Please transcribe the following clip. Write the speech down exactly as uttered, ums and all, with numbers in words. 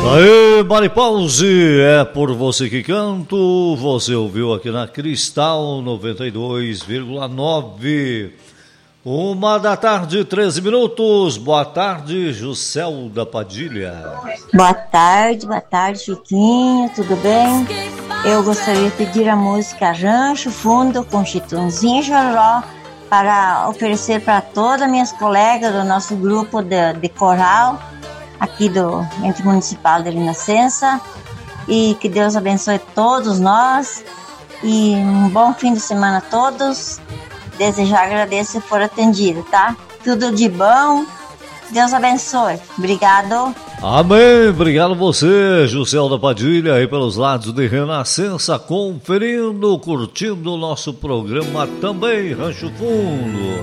Aê, Maripause, é por você que canto, você ouviu aqui na Cristal noventa e dois vírgula nove, uma da tarde, treze minutos, boa tarde, Juscelda Padilha. Boa tarde, boa tarde, Chiquinho, tudo bem? Eu gostaria de pedir a música Rancho Fundo com Chitãozinho e Chororó para oferecer para todas as minhas colegas do nosso grupo de, de coral, aqui do Ente Municipal de Renascença, e que Deus abençoe todos nós e um bom fim de semana a todos. Desejar agradecer se for atendido, tá? Tudo de bom, Deus abençoe. Obrigado. Amém, obrigado a você, Juscelda Padilha, aí pelos lados de Renascença, conferindo, curtindo o nosso programa também, Rancho Fundo.